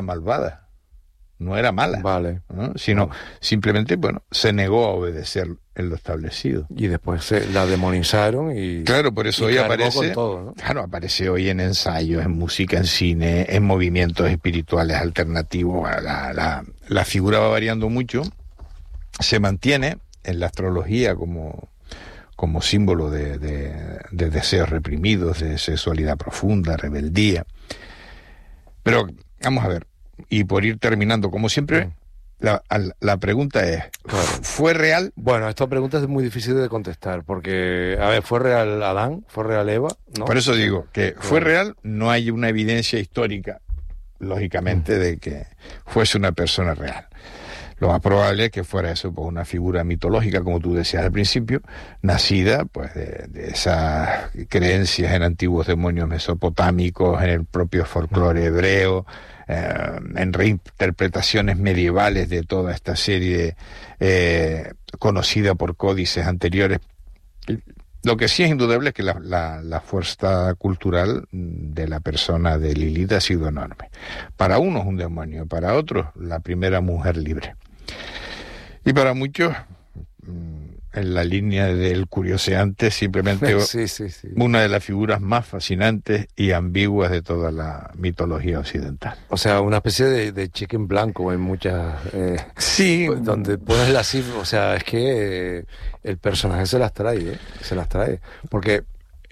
malvada, no era mala, Vale. ¿no? Sino simplemente, bueno, se negó a obedecer en lo establecido. Y después la demonizaron y... Claro, por eso y hoy cargó aparece, con todo, ¿no? claro, aparece hoy en ensayos, en música, en cine, en movimientos espirituales alternativos. Bueno, la figura va variando mucho, se mantiene en la astrología como símbolo de deseos reprimidos, de sexualidad profunda, rebeldía. Pero, vamos a ver, y por ir terminando, como siempre, la pregunta es, Claro. ¿fue real? Bueno, esta pregunta es muy difícil de contestar, porque, a ver, ¿fue real Adán? ¿Fue real Eva? ¿No? Por eso digo que fue Claro. real, no hay una evidencia histórica, lógicamente, de que fuese una persona real. Lo más probable es que fuera eso, pues una figura mitológica, como tú decías al principio, nacida pues de esas creencias en antiguos demonios mesopotámicos, en el propio folclore hebreo, en reinterpretaciones medievales de toda esta serie conocida por códices anteriores. Lo que sí es indudable es que la fuerza cultural de la persona de Lilith ha sido enorme. Para unos un demonio, para otros la primera mujer libre. Y para muchos, en la línea del curioseante, simplemente Sí. una de las figuras más fascinantes y ambiguas de toda la mitología occidental. O sea, una especie de cheque en blanco en muchas... Sí, donde pones la cifra, o sea, es que el personaje se las trae, se las trae. Porque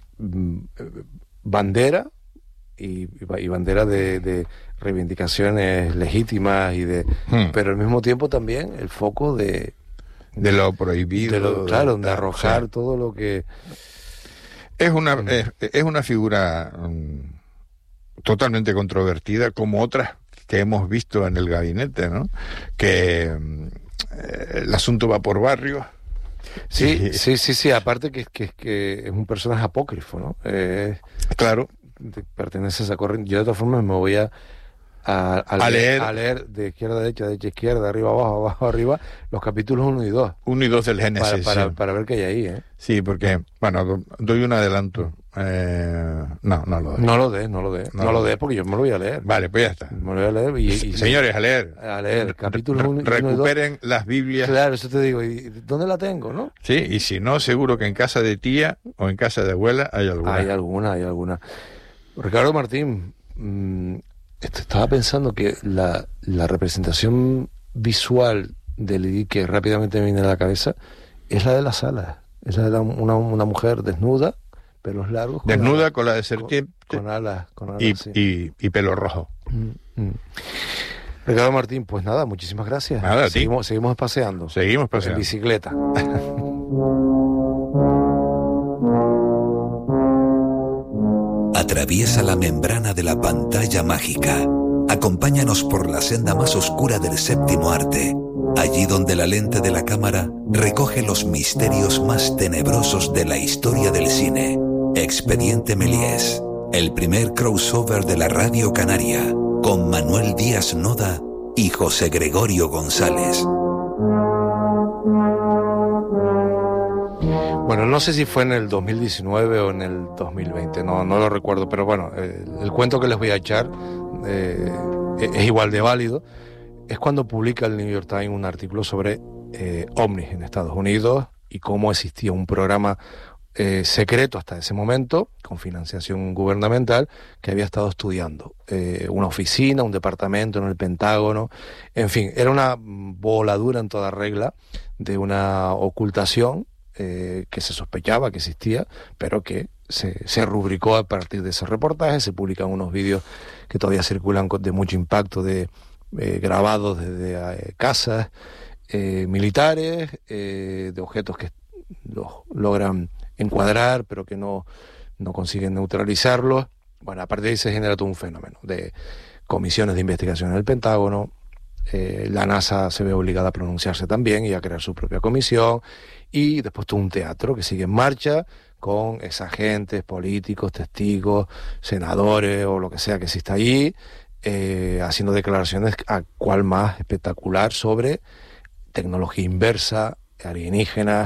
bandera y bandera de reivindicaciones legítimas pero al mismo tiempo también el foco de lo prohibido. claro, de arrojar sí. todo lo que... Es una figura totalmente controvertida, como otras que hemos visto en el gabinete, ¿no? Que el asunto va por barrios. Sí, aparte que es un personaje apócrifo, ¿no? Claro. Pertenece a esa corriente. Yo de todas formas me voy a leer de izquierda a derecha, derecha a izquierda, arriba abajo, abajo arriba, los capítulos 1 y 2. 1 y 2 del Génesis. Para ver qué hay ahí, ¿eh? Sí, porque, bueno, doy un adelanto. No lo doy. No lo dé porque yo me lo voy a leer. Vale, pues ya está. Me lo voy a leer y señores, a leer. A leer, capítulos 1 y 2. Recuperen las Biblias. Claro, eso te digo. ¿Y dónde la tengo, no? Sí, y si no, seguro que en casa de tía o en casa de abuela hay alguna. Hay alguna. Ricardo Martín, estaba pensando que la representación visual de Lilith que rápidamente me viene a la cabeza es la de las alas. Es la de una mujer desnuda, pelos largos. Desnuda, con la de serpiente. Con alas. Y pelo rojo. Ricardo Martín, pues nada, muchísimas gracias. Nada, seguimos paseando. Seguimos paseando. En bicicleta. Atraviesa la membrana de la pantalla mágica. Acompáñanos por la senda más oscura del séptimo arte, allí donde la lente de la cámara recoge los misterios más tenebrosos de la historia del cine. Expediente Méliès, el primer crossover de la radio canaria, con Manuel Díaz Noda y José Gregorio González. Bueno, no sé si fue en el 2019 o en el 2020, no lo recuerdo, pero bueno, el cuento que les voy a echar es igual de válido. Es cuando publica el New York Times un artículo sobre ovnis en Estados Unidos y cómo existía un programa secreto hasta ese momento, con financiación gubernamental, que había estado estudiando una oficina, un departamento en el Pentágono, en fin, era una voladura en toda regla de una ocultación que se sospechaba que existía, pero que se rubricó a partir de ese reportaje. Se publican unos vídeos que todavía circulan de mucho impacto, grabados desde casas militares, de objetos que los logran encuadrar, pero que no consiguen neutralizarlos. Bueno, a partir de ahí se genera todo un fenómeno de comisiones de investigación en el Pentágono. La NASA se ve obligada a pronunciarse también y a crear su propia comisión, y después todo un teatro que sigue en marcha con exagentes, políticos, testigos, senadores o lo que sea que exista allí, haciendo declaraciones a cual más espectacular sobre tecnología inversa, alienígenas,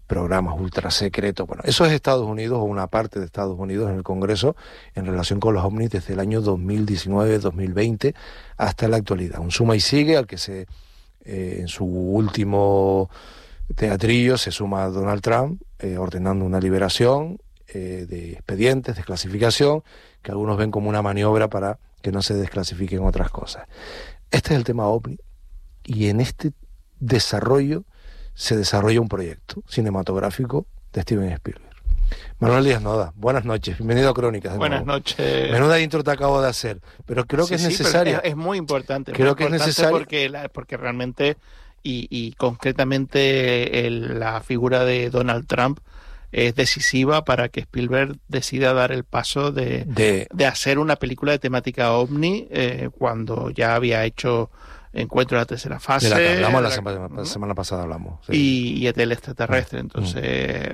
programas ultra secretos. Bueno, eso es Estados Unidos, o una parte de Estados Unidos en el Congreso en relación con los ovnis desde el año 2019-2020 hasta la actualidad. Un suma y sigue al que en su último teatrillo se suma Donald Trump, ordenando una liberación de expedientes, desclasificación, que algunos ven como una maniobra para que no se desclasifiquen otras cosas. Este es el tema OVNI, y en este desarrollo se desarrolla un proyecto cinematográfico de Steven Spielberg. Manuel Díaz Noda, buenas noches, bienvenido a Crónicas. Buenas noches. Menuda intro te acabo de hacer, pero creo que es necesaria. Es muy importante. Creo que es necesario porque realmente y concretamente la figura de Donald Trump es decisiva para que Spielberg decida dar el paso de hacer una película de temática ovni, cuando ya había hecho Encuentro de la tercera fase. De la que hablamos la semana pasada, hablamos. Sí. Y el extraterrestre. Entonces,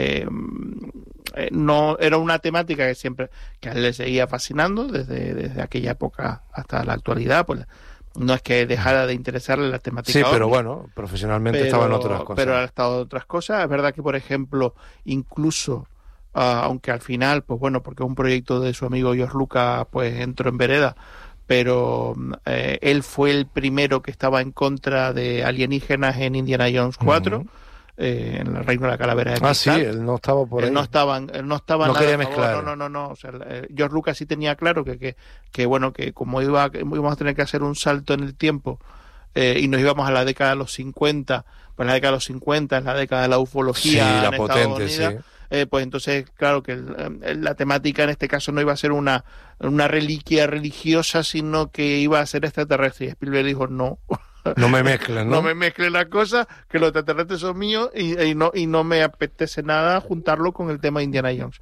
no era una temática que a él le seguía fascinando desde aquella época hasta la actualidad. Pues no es que dejara de interesarle la temática. Sí, pero bueno, profesionalmente estaba en otras cosas. Pero ha estado en otras cosas. Es verdad que, por ejemplo, incluso, aunque al final, pues bueno, porque es un proyecto de su amigo George Lucas, pues entró en vereda, pero él fue el primero que estaba en contra de alienígenas en Indiana Jones 4, en el Reino de la Calavera de Cristal. Sí, él no estaba por ahí. Él no estaba no quería mezclar. No. O sea, George Lucas sí tenía claro que bueno, que como íbamos a tener que hacer un salto en el tiempo, y nos íbamos a la década de los 50, pues la década de los 50 es la década de la ufología, sí, la en potente, Estados Unidos. Sí. Pues entonces, claro que la temática en este caso no iba a ser una reliquia religiosa, sino que iba a ser extraterrestre. Y Spielberg dijo, no. No me mezclen, ¿no? No me mezclen las cosas, que los extraterrestres son míos y no me apetece nada juntarlo con el tema de Indiana Jones.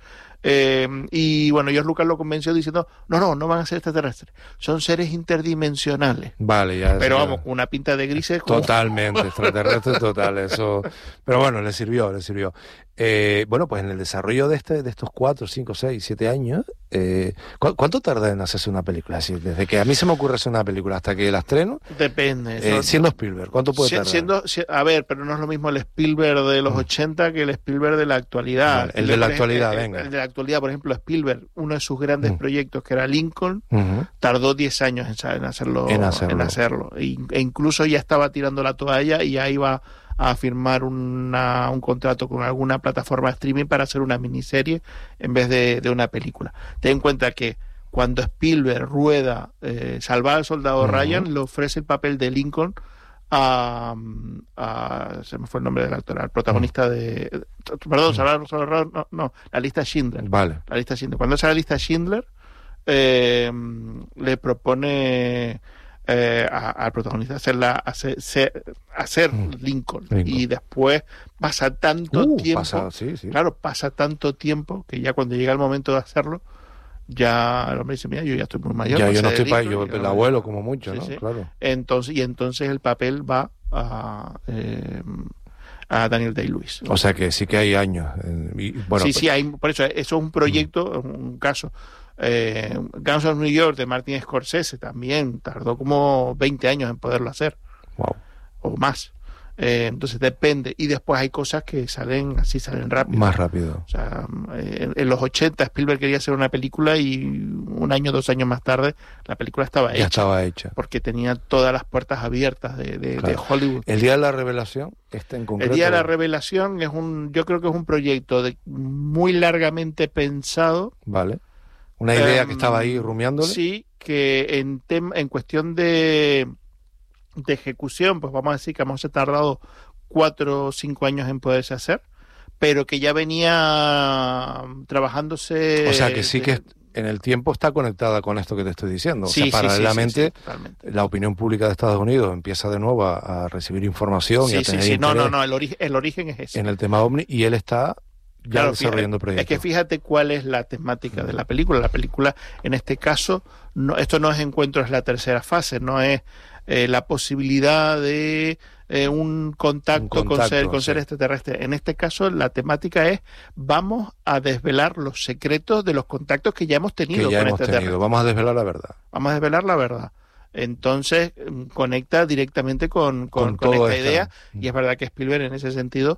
Y bueno, George Lucas lo convenció diciendo, no van a ser extraterrestres, son seres interdimensionales. Vale, ya. Pero vamos, con una pinta de grises. Totalmente, extraterrestre total, eso. Pero bueno, le sirvió. Bueno, pues en el desarrollo de estos 4, 5, 6, 7 años, ¿cuánto tarda en hacerse una película? Así, desde que a mí se me ocurre hacer una película hasta que la estreno. Depende. Siendo Spielberg, ¿cuánto puede tardar? A ver, pero no es lo mismo el Spielberg de los 80 que el Spielberg de la actualidad. Vale, el de la actualidad, venga. El de la actualidad, por ejemplo, Spielberg, uno de sus grandes proyectos, que era Lincoln, tardó 10 años en hacerlo. E incluso ya estaba tirando la toalla y ya iba a firmar un contrato con alguna plataforma de streaming para hacer una miniserie en vez de una película. Ten en cuenta que cuando Spielberg rueda Salvar al Soldado Ryan, le ofrece el papel de Lincoln a se me fue el nombre del actor, al protagonista Salvar al Soldado Ryan, la lista Schindler. Vale. La lista Schindler. Cuando sale la lista Schindler, le propone al protagonista hacer Lincoln. Y después pasa tanto tiempo, pasa tanto tiempo que ya cuando llega el momento de hacerlo, ya el hombre dice, mira, yo ya estoy muy mayor. Ya yo no estoy para yo, el abuelo como mucho, ¿no? Sí. Claro. Entonces el papel va a Daniel Day-Lewis. O sea que sí que hay años. Sí, hay, por eso es un proyecto, un caso. Guns of New York de Martin Scorsese también tardó como 20 años en poderlo hacer. Wow. O más. Entonces depende. Y después hay cosas que salen rápido. Más rápido. O sea, en los 80 Spielberg quería hacer una película y 1 año, 2 años más tarde la película estaba hecha. Porque tenía todas las puertas abiertas de Hollywood. El Día de la Revelación, en concreto. El Día de la Revelación yo creo que es un proyecto muy largamente pensado. Vale. Una idea que estaba ahí rumiándole. Sí, que en cuestión de ejecución, pues vamos a decir que hemos tardado 4 o 5 años en poderse hacer, pero que ya venía trabajándose. O sea que sí que en el tiempo está conectada con esto que te estoy diciendo. O sea, paralelamente, la opinión pública de Estados Unidos empieza de nuevo a recibir información y a tener interés. No, el origen es ese. En el tema OVNI, y él está desarrollando proyectos. Es que fíjate cuál es la temática de la película. La película, en este caso, esto no es Encuentros en la tercera fase, no es la posibilidad de un contacto con ser extraterrestre. En este caso, la temática es: vamos a desvelar los secretos de los contactos que ya hemos tenido con extraterrestres. Vamos a desvelar la verdad. Vamos a desvelar la verdad. Entonces, conecta directamente con esta idea, y es verdad que Spielberg, en ese sentido,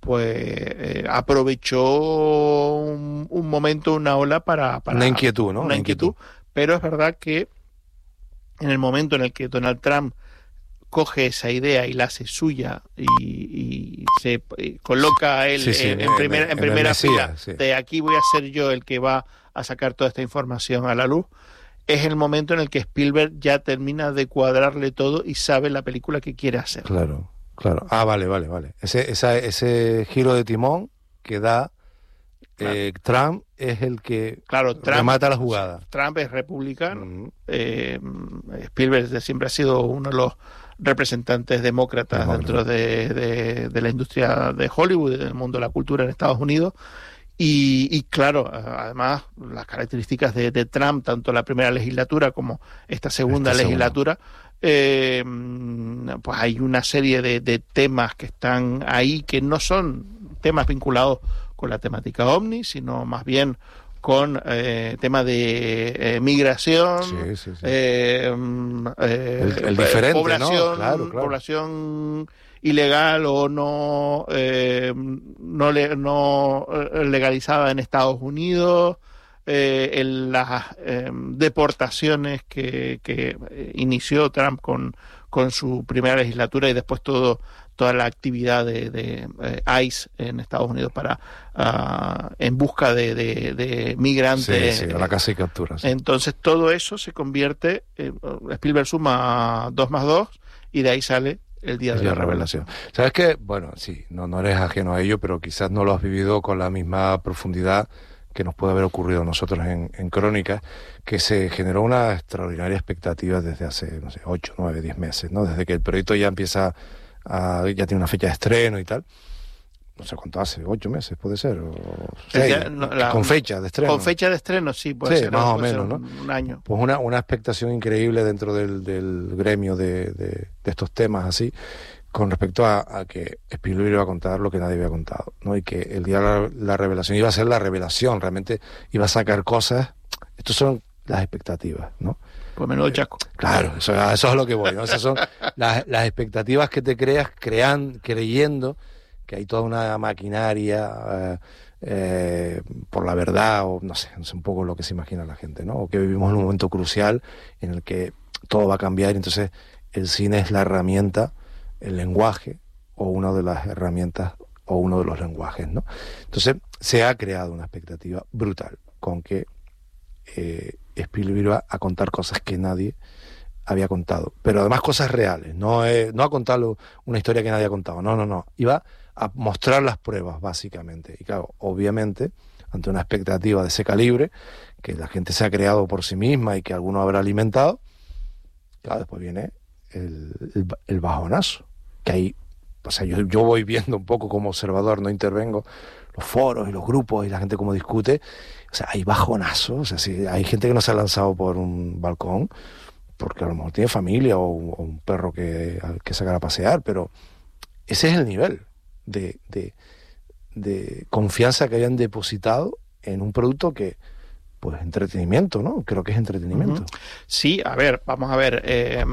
pues aprovechó un momento, una ola para una inquietud, ¿no? Una inquietud, pero es verdad que en el momento en el que Donald Trump coge esa idea y la hace suya y se coloca a él en primera fila, de aquí voy a ser yo el que va a sacar toda esta información a la luz, es el momento en el que Spielberg ya termina de cuadrarle todo y sabe la película que quiere hacer. Claro. Ah, vale. Ese giro de timón que da Trump es el que remata la jugada. Trump es republicano. Spielberg siempre ha sido uno de los representantes demócratas dentro de la industria de Hollywood, del mundo de la cultura en Estados Unidos. Y claro, además, las características de Trump, tanto la primera legislatura como esta segunda legislatura, pues hay una serie de temas que están ahí que no son temas vinculados con la temática OVNI, sino más bien con temas de migración, el diferente, población, ¿no? Claro. población ilegal o no legalizada en Estados Unidos, en las deportaciones que inició Trump con su primera legislatura y después toda la actividad de ICE en Estados Unidos en busca de migrantes. Sí, a la casa y captura. Sí. Entonces todo eso se convierte, Spielberg suma 2 más 2 y de ahí sale el día de la revelación. ¿Sabes qué? Bueno, sí, no eres ajeno a ello, pero quizás no lo has vivido con la misma profundidad que nos puede haber ocurrido a nosotros en Crónicas, que se generó una extraordinaria expectativa desde hace, 8, 9, 10 meses, ¿no? Desde que el proyecto ya empieza ya tiene una fecha de estreno y tal. No sé cuánto hace, 8 meses puede ser, o 6, con fecha de estreno. Con fecha de estreno, sí, puede ser. Más o menos, ¿no? Un año. Pues una expectación increíble dentro del gremio de estos temas así, con respecto a que Spielberg iba a contar lo que nadie había contado, ¿no? Y que el día de la revelación iba a ser la revelación, realmente iba a sacar cosas. Estos son las expectativas, ¿no? Pues menudo chasco. Claro, eso es a lo que voy, ¿no? Esas son las expectativas que te creas creyendo que hay toda una maquinaria por la verdad, o no sé un poco lo que se imagina la gente, ¿no? O que vivimos en un momento crucial en el que todo va a cambiar, y entonces el cine es la herramienta, el lenguaje, o una de las herramientas, o uno de los lenguajes, ¿no? Entonces se ha creado una expectativa brutal con que Spielberg iba a contar cosas que nadie había contado, pero además cosas reales, no a contar una historia que nadie ha contado, no, iba a mostrar las pruebas básicamente. Y claro, obviamente, ante una expectativa de ese calibre, que la gente se ha creado por sí misma y que alguno habrá alimentado, claro, después viene el bajonazo, que ahí, o sea, yo voy viendo un poco como observador, no intervengo, los foros y los grupos y la gente cómo discute, o sea, hay bajonazos, o sea, sí, hay gente que no se ha lanzado por un balcón porque a lo mejor tiene familia o un perro que sacar a pasear, pero ese es el nivel de confianza que habían depositado en un producto que, pues, entretenimiento, ¿no? Creo que es entretenimiento. Sí, a ver, vamos a ver.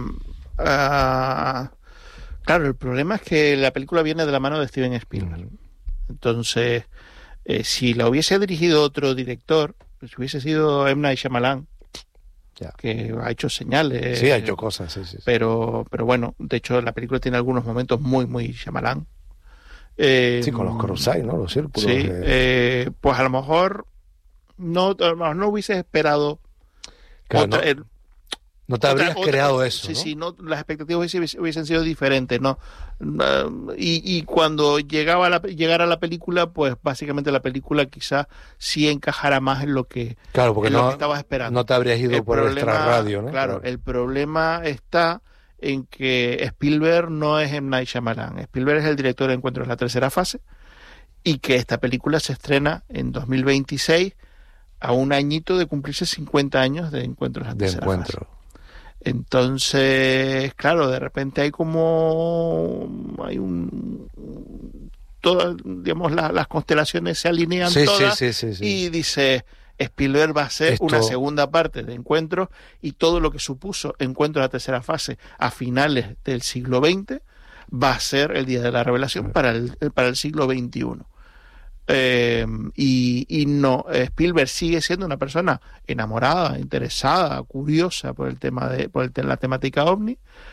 Claro, el problema es que la película viene de la mano de Steven Spielberg. Entonces, si la hubiese dirigido otro director, si hubiese sido M. Night Shyamalan, que ha hecho señales. Sí, ha hecho cosas, sí. Pero bueno, de hecho la película tiene algunos momentos muy, muy Shyamalan. Sí, con los crosseyes, ¿no? Los círculos. Sí, pues a lo mejor no hubieses esperado. Claro, no te habrías creado eso, sí, ¿no? Sí, no, las expectativas hubiesen sido diferentes, ¿no? Y cuando llegara la película, pues básicamente la película quizás sí encajara más en lo que, porque lo que estabas esperando. No te habrías ido por el extrarradio, ¿no? Claro, el problema está en que Spielberg no es M. Night Shyamalan. Spielberg es el director de Encuentros en la tercera fase, y que esta película se estrena en 2026, a un añito de cumplirse 50 años de Encuentros en la tercera fase. Entonces, claro, de repente hay todas, digamos, las constelaciones se alinean todas, y dice, Spielberg va a hacer una segunda parte de Encuentros, y todo lo que supuso Encuentros en la tercera fase a finales del siglo XX va a ser el día de la revelación para el siglo XXI. Y no, Spielberg sigue siendo una persona enamorada, interesada, curiosa por la temática ovni,